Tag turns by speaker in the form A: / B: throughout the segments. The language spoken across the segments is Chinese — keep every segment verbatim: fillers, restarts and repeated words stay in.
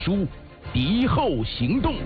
A: 书敌后行动。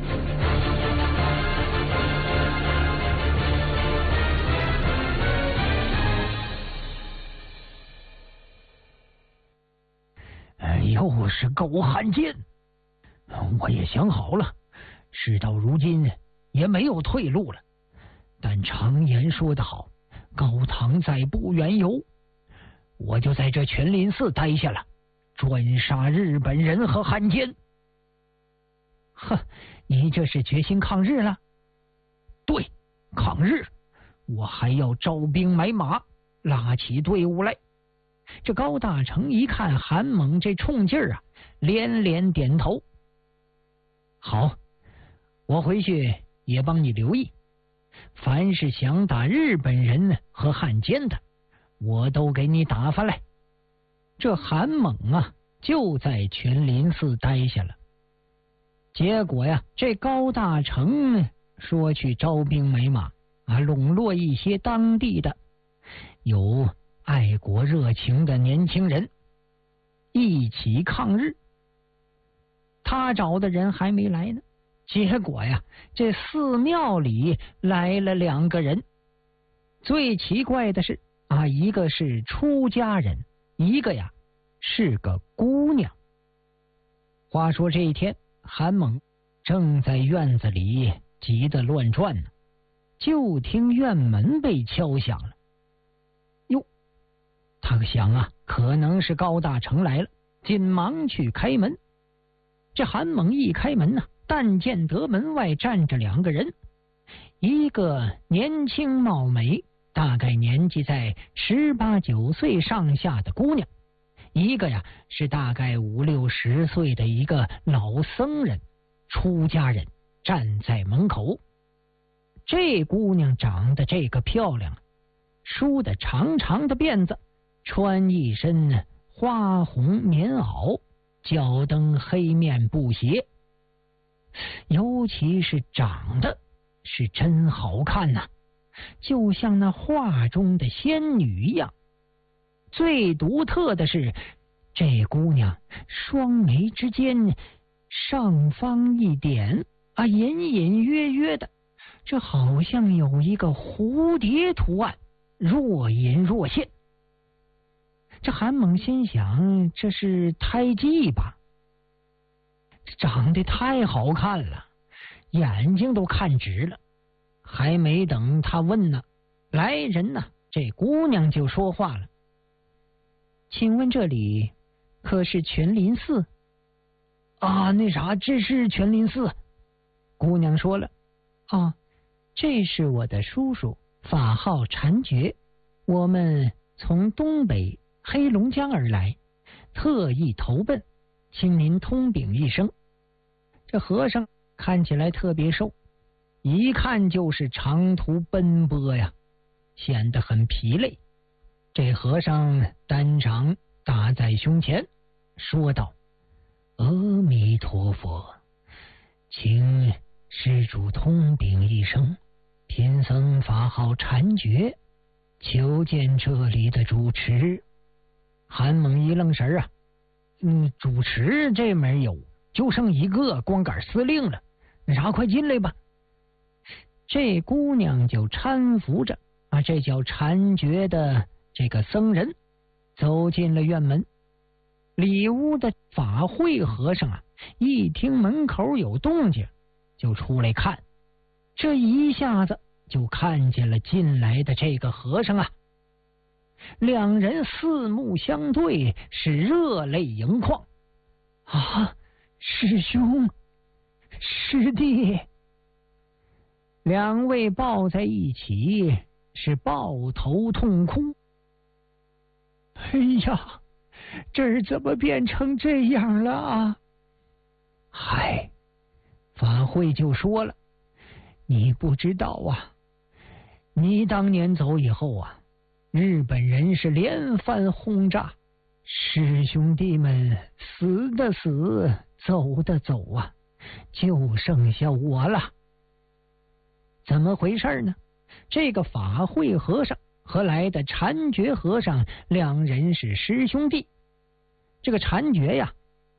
B: 又是狗汉奸！我也想好了，事到如今也没有退路了。但常言说得好，高堂在不远游，我就在这全林寺待下了，专杀日本人和汉奸。哼，你这是决心抗日了？对，抗日！我还要招兵买马，拉起队伍来。这高大成一看韩猛这冲劲儿啊，连连点头。好，我回去也帮你留意，凡是想打日本人和汉奸的，我都给你打发来。这韩猛啊，就在全林寺待下了。结果呀，这高大成说去招兵买马啊，笼络一些当地的有爱国热情的年轻人一起抗日。他找的人还没来呢，结果呀，这寺庙里来了两个人。最奇怪的是啊，一个是出家人，一个呀是个姑娘。话说这一天，韩猛正在院子里急得乱转呢，就听院门被敲响了。哟，他想啊，可能是高大成来了，紧忙去开门。这韩猛一开门呢、啊，但见得门外站着两个人，一个年轻貌美，大概年纪在十八九岁上下的姑娘，一个呀是大概五六十岁的一个老僧人，出家人，站在门口。这姑娘长得这个漂亮，梳的长长的辫子，穿一身花红棉袄，脚蹬黑面布鞋，尤其是长得是真好看呐、啊，就像那画中的仙女一样。最独特的是，这姑娘双眉之间上方一点啊，隐隐约约的，这好像有一个蝴蝶图案，若隐若现。这韩猛心想，这是胎记吧？长得太好看了，眼睛都看直了。还没等他问呢，来人呢，这姑娘就说话了：“请问这里可是全林寺？”啊，那啥，这是全林寺。姑娘说了：“啊，这是我的叔叔，法号禅觉，我们从东北黑龙江而来，特意投奔，请您通禀一声。”这和尚看起来特别瘦，一看就是长途奔波呀，显得很疲累。这和尚单掌搭在胸前，说道：“阿弥陀佛，请施主通禀一声，贫僧法号禅觉，求见这里的主持。”韩猛一愣神啊，嗯，主持这没有，就剩一个光杆司令了。那啥，快进来吧。这姑娘就搀扶着啊，这叫禅觉的这个僧人走进了院门。里屋的法会和尚啊，一听门口有动静，就出来看。这一下子就看见了进来的这个和尚啊。两人四目相对，是热泪盈眶。啊，师兄，师弟！两位抱在一起，是抱头痛哭。哎呀，这儿怎么变成这样了啊？嗨，法会就说了，你不知道啊，你当年走以后啊，日本人是连番轰炸，师兄弟们死的死，走的走啊，就剩下我了。怎么回事呢？这个法会和尚和来的禅觉和尚两人是师兄弟。这个禅觉呀，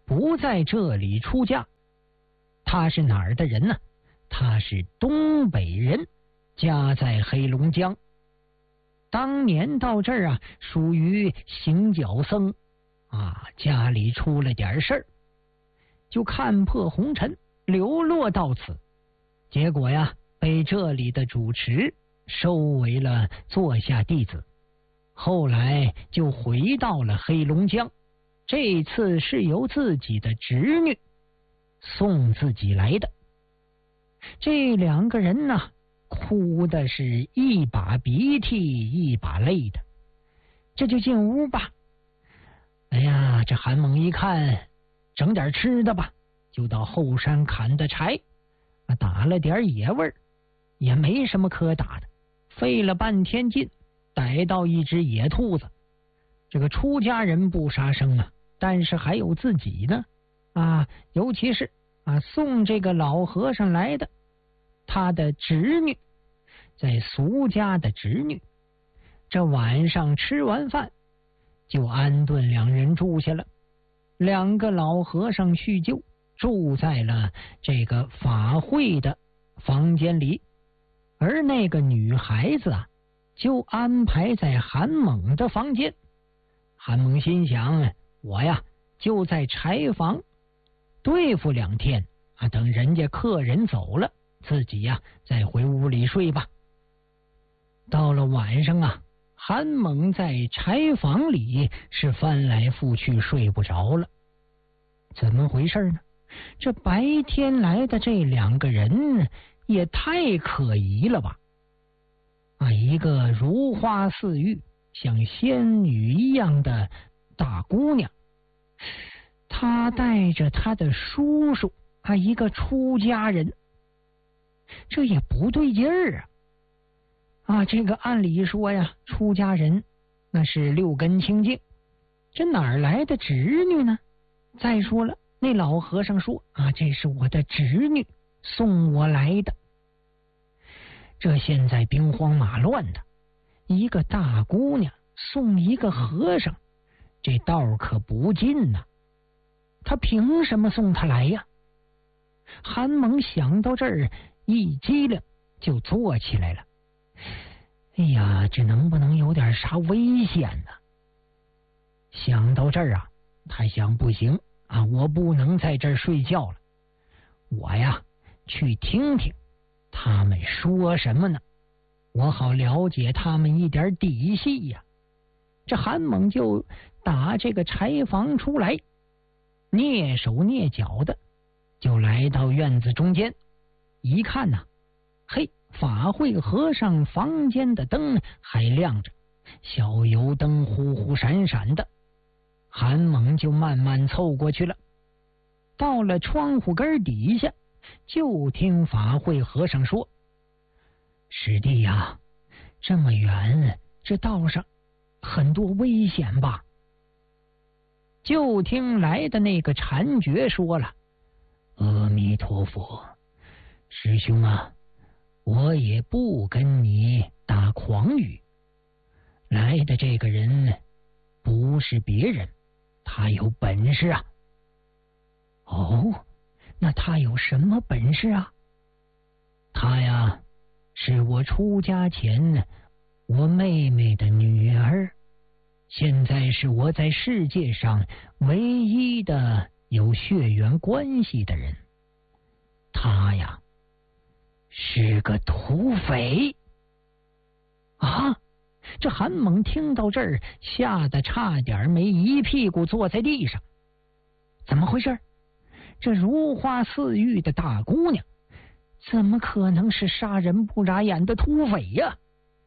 B: 不在这里出家。他是哪儿的人呢？他是东北人，家在黑龙江。当年到这儿啊，属于行脚僧啊，家里出了点事儿，就看破红尘，流落到此。结果呀，被这里的主持收为了座下弟子。后来就回到了黑龙江，这次是由自己的侄女送自己来的。这两个人呢，哭的是一把鼻涕一把泪的。这就进屋吧。哎呀，这韩猛一看，整点吃的吧，就到后山砍的柴，打了点野味儿，也没什么可打的，费了半天劲逮到一只野兔子。这个出家人不杀生啊，但是还有自己呢啊，尤其是啊送这个老和尚来的他的侄女，在俗家的侄女。这晚上吃完饭就安顿两人住下了。两个老和尚叙旧，住在了这个法会的房间里，而那个女孩子啊就安排在韩猛的房间。韩猛心想，我呀就在柴房对付两天啊，等人家客人走了，自己呀再回屋里睡吧。到了晚上啊，韩猛在柴房里是翻来覆去睡不着了。怎么回事呢？这白天来的这两个人也太可疑了吧！啊，一个如花似玉，像仙女一样的大姑娘，她带着她的叔叔啊，一个出家人，这也不对劲儿啊！啊，这个按理说呀，出家人那是六根清净，这哪儿来的侄女呢？再说了，那老和尚说啊，这是我的侄女送我来的。这现在兵荒马乱的，一个大姑娘送一个和尚，这道可不近呐、啊。他凭什么送他来呀？韩猛想到这儿，一激灵就坐起来了。哎呀，这能不能有点啥危险呢？想到这儿啊，他想不行啊，我不能在这儿睡觉了，我呀去听听他们说什么呢，我好了解他们一点底细呀。这韩猛就打这个柴房出来，蹑手蹑脚的就来到院子中间，一看呐、啊，嘿，法会和尚房间的灯还亮着，小油灯忽忽闪闪的。韩猛就慢慢凑过去了，到了窗户根底下，就听法会和尚说：“师弟呀，这么远，这道上很多危险吧？”就听来的那个禅觉说了：“阿弥陀佛，师兄啊，我也不跟你打诳语。来的这个人不是别人，他有本事啊。”哦，那他有什么本事啊？他呀，是我出家前我妹妹的女儿，现在是我在世界上唯一的有血缘关系的人。他呀，是个土匪啊！这韩猛听到这儿，吓得差点没一屁股坐在地上。怎么回事？这如花似玉的大姑娘，怎么可能是杀人不眨眼的土匪呀？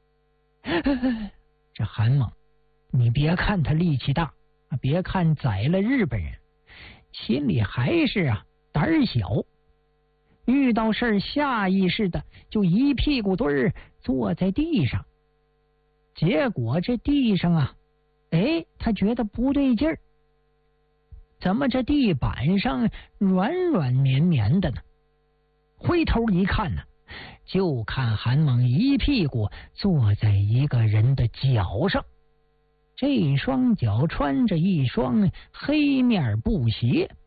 B: 这韩猛，你别看他力气大，别看宰了日本人，心里还是啊胆小。遇到事儿下意识的就一屁股墩儿坐在地上。结果这地上啊，哎，他觉得不对劲儿，怎么这地板上软软绵绵的呢？回头一看呢、啊，就看韩猛一屁股坐在一个人的脚上，这双脚穿着一双黑面布鞋，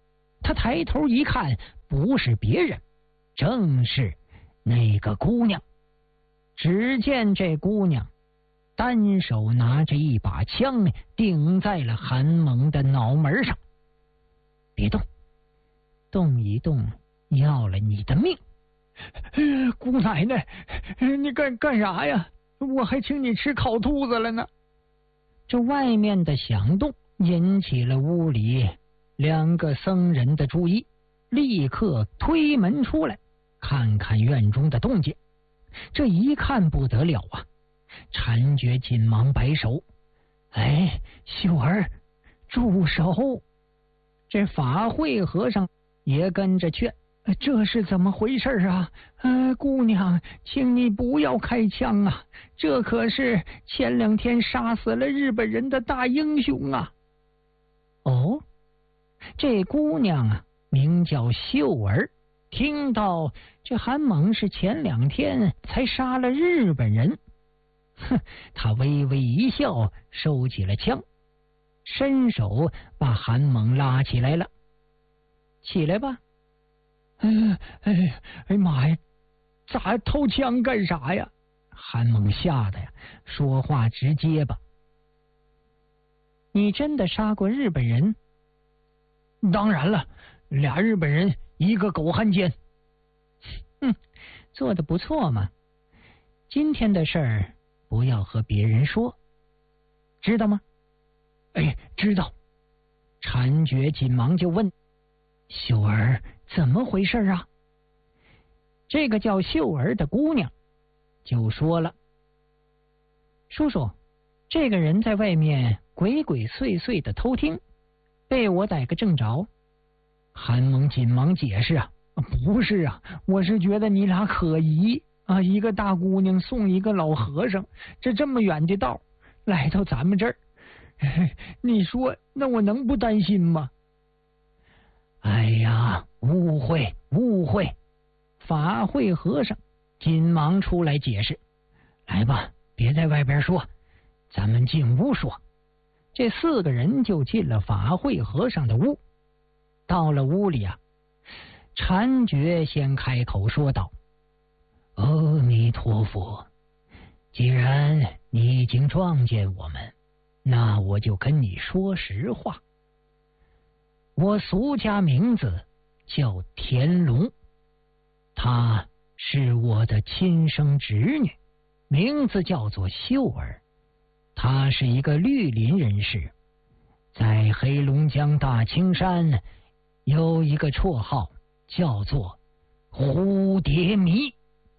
B: 他抬头一看，不是别人，正是那个姑娘。只见这姑娘单手拿着一把枪，顶在了韩猛的脑门上。别动，动一动要了你的命！姑奶奶，你干干啥呀？我还请你吃烤兔子了呢。这外面的响动引起了屋里两个僧人的注意，立刻推门出来，看看院中的动静。这一看不得了啊！禅觉紧忙摆手：“哎，秀儿，住手！”这法会和尚也跟着劝：“这是怎么回事啊？呃，姑娘，请你不要开枪啊！这可是前两天杀死了日本人的大英雄啊！”哦，这姑娘啊，名叫秀儿。听到这韩猛是前两天才杀了日本人，哼，他微微一笑，收起了枪，伸手把韩猛拉起来了。起来吧。哎哎哎妈呀，咋掏枪干啥呀？韩猛吓得呀，说话直结巴。你真的杀过日本人？当然了，俩日本人，一个狗汉奸。嗯，做得不错嘛。今天的事儿不要和别人说，知道吗？哎，知道。禅觉紧忙就问：“秀儿，怎么回事啊？”这个叫秀儿的姑娘就说了：“叔叔，这个人在外面鬼鬼祟祟的偷听，被我逮个正着。”韩猛紧忙解释啊：“不是啊，我是觉得你俩可疑啊，一个大姑娘送一个老和尚，这这么远的道来到咱们这儿，你说那我能不担心吗？”哎呀，误会误会！法会和尚紧忙出来解释：“来吧，别在外边说，咱们进屋说。”这四个人就进了法会和尚的屋。到了屋里啊，禅觉先开口说道：“阿弥陀佛，既然你已经撞见我们，那我就跟你说实话。我俗家名字叫田龙，她是我的亲生侄女，名字叫做秀儿。她是一个绿林人士，在黑龙江大青山有一个绰号叫做蝴蝶迷。”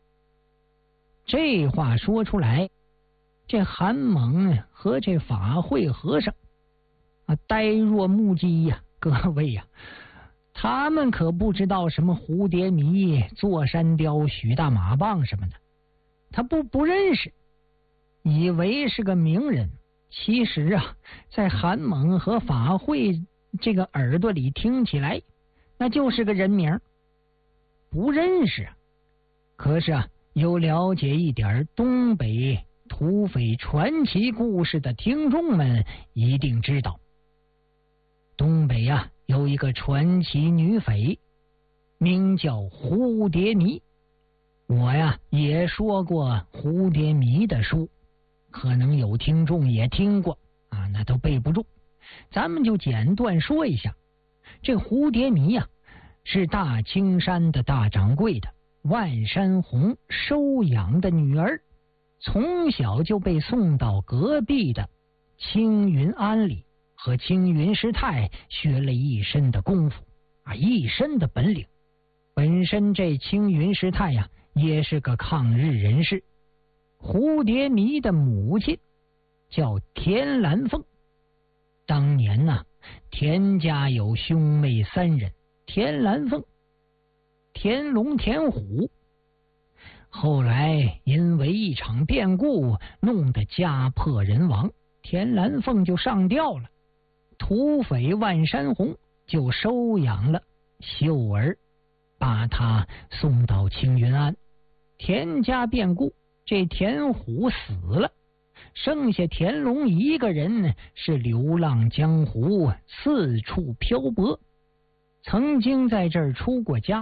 B: 这话说出来，这韩猛和这法会和尚啊呆若木鸡呀、啊！各位呀、啊，他们可不知道什么蝴蝶迷、座山雕、许大马棒什么的，他不不认识，以为是个名人。其实啊，在韩猛和法会这个耳朵里听起来，那就是个人名，不认识。可是啊，有了解一点东北土匪传奇故事的听众们一定知道，东北啊有一个传奇女匪，名叫蝴蝶迷。我呀也说过蝴蝶迷的书，可能有听众也听过啊，那都背不住，咱们就简短说一下。这蝴蝶迷呀、啊，是大青山的大掌柜的万山红收养的女儿，从小就被送到隔壁的青云庵里，和青云师太学了一身的功夫啊，一身的本领。本身这青云师太呀、啊，也是个抗日人士。蝴蝶迷的母亲叫田兰凤。当年呢、啊，田家有兄妹三人，田兰凤、田龙、田虎。后来因为一场变故，弄得家破人亡，田兰凤就上吊了。土匪万山红就收养了秀儿，把她送到青云庵。田家变故，这田虎死了，剩下田龙一个人是流浪江湖，四处漂泊。 曾经在这儿出过家。